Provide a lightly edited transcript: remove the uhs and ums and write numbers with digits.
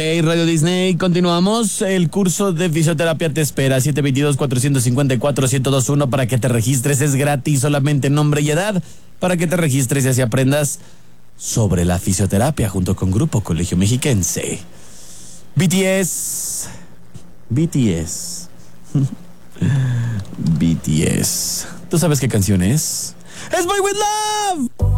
Hey, Radio Disney, continuamos. El curso de fisioterapia te espera. 722-454-1021 para que te registres. Es gratis, solamente nombre y edad para que te registres y así aprendas sobre la fisioterapia junto con Grupo Colegio Mexiquense. BTS. BTS. ¿Tú sabes qué canción es? ¡Es Boy With Love!